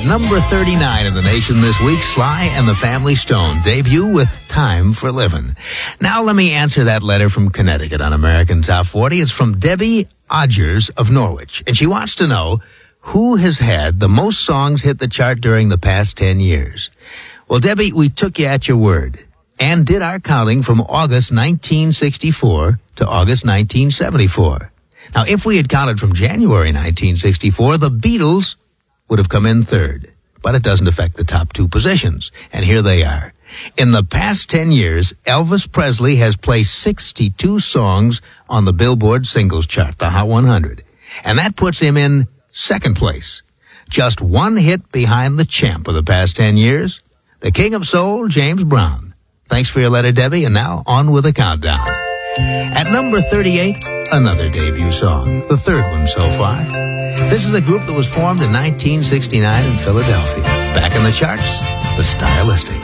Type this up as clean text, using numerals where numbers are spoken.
At number 39 in the nation this week, Sly and the Family Stone debut with Time for Living. Now let me answer that letter from Connecticut on American Top 40. It's from Debbie Odgers of Norwich, and she wants to know who has had the most songs hit the chart during the past 10 years. Well, Debbie, we took you at your word and did our counting from August 1964 to August 1974. Now, if we had counted from January 1964, the Beatles would have come in third, but it doesn't affect the top two positions. And here they are. In the past 10 years, Elvis Presley has placed 62 songs on the Billboard singles chart, the Hot 100. And that puts him in second place. Just one hit behind the champ of the past 10 years, the King of Soul, James Brown. Thanks for your letter, Debbie, and now on with the countdown. At number 38, another debut song, the third one so far. This is a group that was formed in 1969 in Philadelphia. Back in the charts, the Stylistics.